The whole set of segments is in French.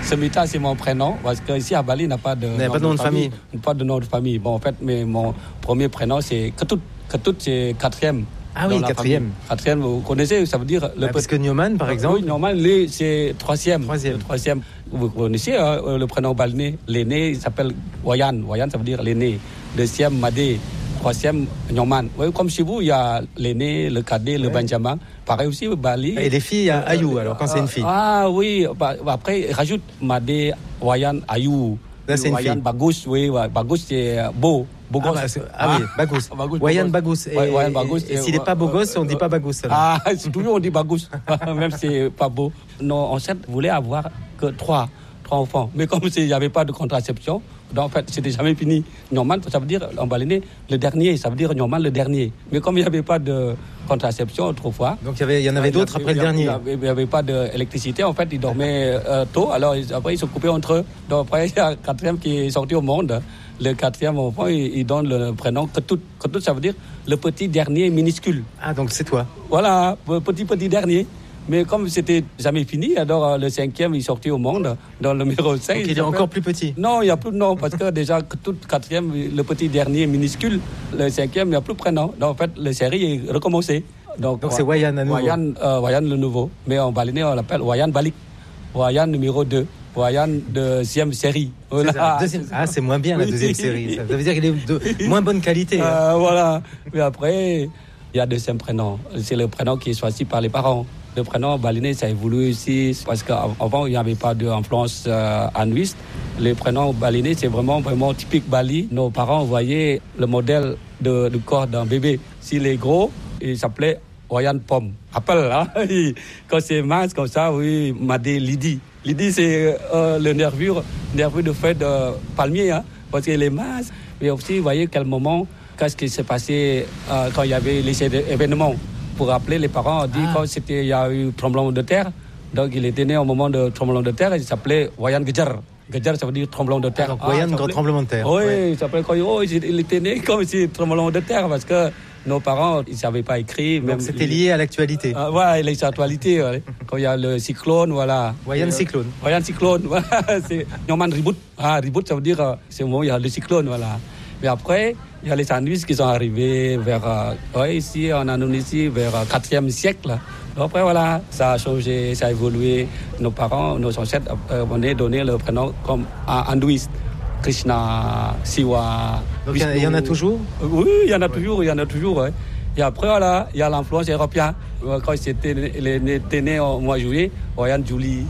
Semita, c'est mon prénom, parce qu'ici à Bali, il n'y a pas de nom de famille. Pas de nom de famille. Bon, en fait, mais mon premier prénom, c'est Ketut. Ketut, c'est quatrième. Ah oui, quatrième. Quatrième, vous connaissez, ça veut dire... Parce que Nyoman, par exemple... Oui, Nyoman, c'est troisième. Troisième. Vous connaissez le prénom balinais. L'aîné, il s'appelle Wayan. Wayan, ça veut dire l'aîné. Deuxième, Madé. Troisième, Nyoman. Oui, comme chez vous, il y a l'aîné, le cadet, le Benjamin. Pareil aussi, Bali. Et les filles, Ayou, alors, quand c'est une fille. Ah oui, après, rajoute Madé, Wayan, Ayou. Là, c'est une Wayan, fille. Bagus, oui, Bagus, c'est beau. Beau gosse. Oui, Bagus. Wayan Bagus. Wayan Bagus. Et s'il n'est pas beau gosse, on ne dit pas Bagus. Ah, toujours on dit Bagus, même si c'est pas beau. Nos ancêtres voulaient avoir que trois enfants. Mais comme il n'y avait pas de contraception, donc en fait, c'était jamais fini. Nyoman, ça veut dire, en balinais, le dernier, ça veut dire Nyoman, le dernier. Mais comme il n'y avait pas de contraception autrefois... Donc il y en avait d'autres après le dernier. Il n'y avait pas d'électricité, en fait, ils dormaient tôt, alors après ils se coupaient entre eux. Donc après, il y a un quatrième qui est sorti au monde. Le quatrième enfant, il donne le prénom Ketut. Ketut, ça veut dire le petit dernier minuscule. Ah, donc c'est toi. Voilà, le petit dernier. Mais comme c'était jamais fini, alors le cinquième, il est sorti au monde, dans le numéro 5. Donc il est encore plus petit. Non, il n'y a plus de nom, parce que déjà, tout quatrième, le petit dernier minuscule, le cinquième, il n'y a plus de prénom. Donc en fait, la série est recommencée. Donc c'est Wayan à nouveau. Wayan le nouveau. Mais en balinais, on l'appelle Wayan Balik. Wayan numéro 2. Wayan deuxième série. Voilà. C'est moins bien la deuxième série. Ça veut dire qu'il est de moins bonne qualité. Voilà. Mais après, il y a deuxième prénom. C'est le prénom qui est choisi par les parents. Le prénom balinais, ça a évolué aussi parce qu'avant, il n'y avait pas d'influence anouiste. Le prénom balinais, c'est vraiment typique Bali. Nos parents voyaient le modèle du corps d'un bébé. S'il est gros, il s'appelait Wayan Pom. Appelle, hein? Quand c'est mince comme ça, oui, Madé Lidi. Lidi, c'est le nervure de feuille de palmier, hein, parce qu'il est mince. Mais aussi, vous voyez qu'est-ce qui s'est passé quand il y avait les événements. Pour rappeler, les parents ont dit quand il y a eu tremblement de terre. Donc, il était né au moment de tremblement de terre. Il s'appelait Wayan Gejar. Gejar, ça veut dire tremblement de terre. Donc, Wayan, grand tremblement de terre. Oui, il s'appelait il était né comme si tremblement de terre parce que nos parents, ils ne savaient pas écrire. Donc, c'était lié à l'actualité. Oui, l'actualité. Ouais. Quand il y a le cyclone, voilà. Wayan cyclone. Wayan cyclone, voilà. C'est Nyoman Ribut. Ribut, ça veut dire, c'est au moment où il y a le cyclone, voilà. Mais après, il y a les sandwichs qui sont arrivés vers, ici, en Indonésie, vers 4e siècle. Après, voilà, ça a changé, ça a évolué. Nos parents, nos ancêtres ont donné le prénom comme hindouiste. Krishna, Siwa. Donc il y en a toujours? Oui, il y en a toujours. Ouais. Et après, voilà, il y a l'influence européenne. Quand il était né au mois de juillet, Wayan Julie.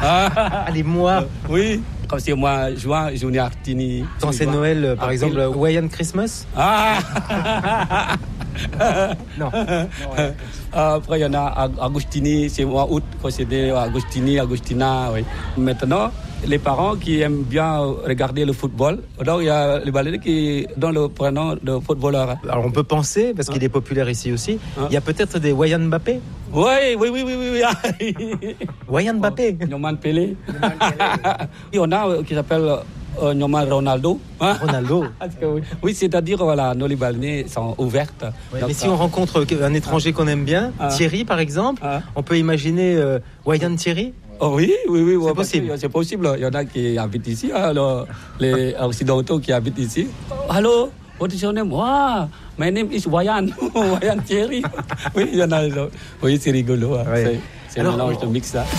Les mois. Oui. Comme c'est moi, juin, Juni Artini. Quand c'est Noël, par exemple, Wayan Christmas? Non. Après, il y en a Agustini, c'est mois août, quand c'était Agustini, Agustina. Oui. Maintenant, les parents qui aiment bien regarder le football, donc il y a les balinais qui donnent le prénom de footballeur. Alors on peut penser, parce qu'il est populaire ici aussi, il y a peut-être des Wayan Mbappé? Oui. Wayan Mbappé. Nyoman Pelé. Il y en a qui s'appelle Nyoman Ronaldo. Ronaldo. Oui, c'est-à-dire, voilà, nos balinais sont ouvertes. Ouais, mais si on rencontre un étranger qu'on aime bien, Thierry par exemple, on peut imaginer Wayan Thierry? Oh oui. C'est possible. C'est possible. Il y en a qui habitent ici, alors, les Occidentaux qui habitent ici. Allô, what is your name? Wow, my name is Wayan. Wayan Thierry. Oui, il y en a. Oui, c'est rigolo. Hein. Ouais. C'est un mélange de mix, ça.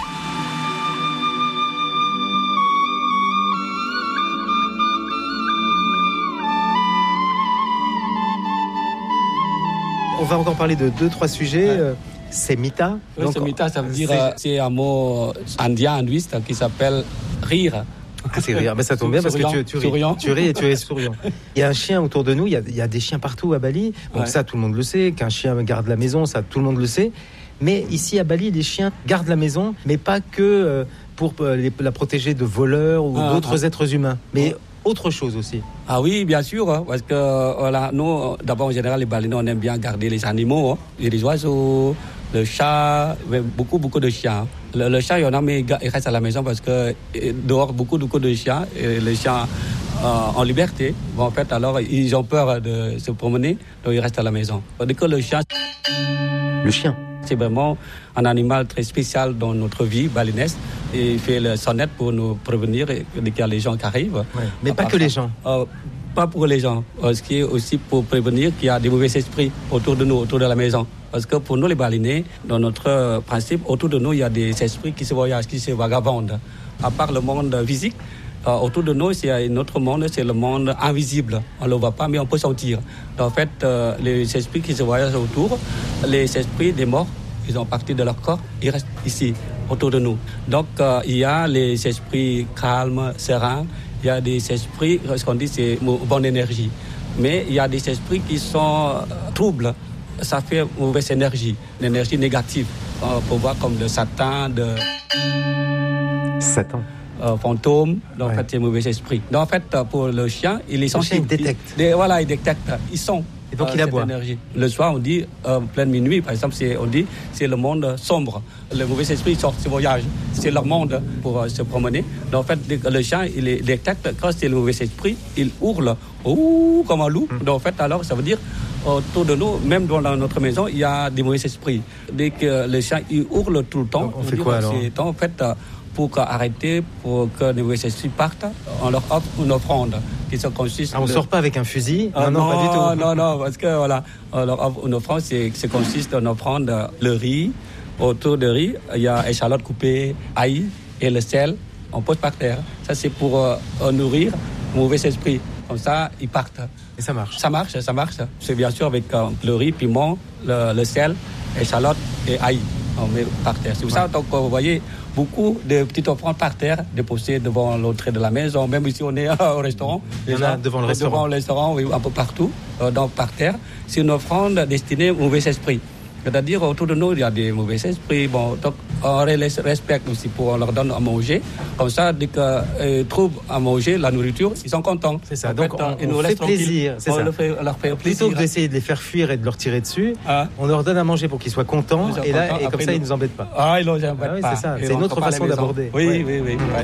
On va encore parler de 2-3 sujets. Semita. Oui, Semita, ça veut dire, c'est un mot indien, hindouiste, qui s'appelle rire. C'est rire. Mais ça tombe bien parce que tu ris et tu es souriant. Il y a un chien autour de nous, il y a des chiens partout à Bali. Donc ça, tout le monde le sait. Qu'un chien garde la maison, ça, tout le monde le sait. Mais ici à Bali, les chiens gardent la maison, mais pas que pour la protéger de voleurs ou d'autres êtres humains. Mais autre chose aussi. Ah oui, bien sûr, parce que voilà, nous, d'abord en général, les balinais, on aime bien garder les animaux, les oiseaux, le chat, beaucoup de chiens. Le chat, il y en a, mais il reste à la maison parce que dehors, beaucoup de chiens, et les chiens en liberté. Bon, en fait, alors, ils ont peur de se promener, donc ils restent à la maison. Dès que le chien... C'est vraiment un animal très spécial dans notre vie balinese. Et il fait le sonnette pour nous prévenir dès qu'il y a les gens qui arrivent. Ouais, mais pas que les gens. Pas pour les gens, ce qui est aussi pour prévenir qu'il y a des mauvais esprits autour de nous, autour de la maison. Parce que pour nous, les balinais, dans notre principe, autour de nous, il y a des esprits qui se voyagent, qui se vagabondent. À part le monde physique, autour de nous, il y a un autre monde, c'est le monde invisible. On ne le voit pas, mais on peut sentir. En fait, les esprits qui se voyagent autour, les esprits des morts, ils ont parti de leur corps, ils restent ici, autour de nous. Donc, il y a les esprits calmes, sereins. Il y a des esprits, ce qu'on dit, c'est bonne énergie. Mais il y a des esprits qui sont troubles. Ça fait mauvaise énergie, une énergie négative. On peut voir comme de Satan, Satan. Fantôme. Donc, en fait, c'est mauvais esprit. Donc, en fait, pour le chien, il est sensible. Le chien, il détecte. Il détecte. Ils sont. Et donc il aboie. Énergie. Le soir, on dit, pleine minuit, par exemple, on dit, c'est le monde sombre. Le mauvais esprit sort, se voyage. C'est leur monde pour se promener. Donc, en fait, le chien, il détecte, quand c'est le mauvais esprit, il hurle, ouh, comme un loup. Donc, en fait, alors, ça veut dire, autour de nous, même dans notre maison, il y a des mauvais esprits. Dès que le chien, il hurle tout le temps. Donc, on fait quoi alors? En fait, pour arrêter, pour que les mauvais esprits partent, on leur offre une offrande qui se consiste. On ne sort pas avec un fusil? Non, pas du tout. Non, parce que voilà, on leur offre une offrande qui consiste en offrande le riz. Autour de riz, il y a échalote coupée, ail et le sel. On pose par terre. Ça, c'est pour nourrir le mauvais esprit. Comme ça, ils partent. Et ça marche? Ça marche. C'est bien sûr avec le riz, piment, le sel, échalote et ail. On met par terre. C'est pour ça, donc, vous voyez beaucoup de petites offrandes par terre déposées devant l'entrée de la maison. Même si on est au restaurant. Il y en a devant le restaurant. Devant le restaurant, oui, un peu partout. Donc, par terre, c'est une offrande destinée aux mauvais esprits. C'est-à-dire, autour de nous, il y a des mauvais esprits. Bon, donc, on les respecte aussi, on leur donne à manger. Comme ça, dès qu'ils trouvent à manger, la nourriture, ils sont contents. C'est ça. Donc, on fait plaisir. C'est ça. Leur fait plaisir. Plutôt que d'essayer de les faire fuir et de leur tirer dessus, on leur donne à manger pour qu'ils soient contents. Et comme ça, ils ne nous embêtent pas. Ils ne nous embêtent pas. C'est ça. C'est une autre façon d'aborder. Oui.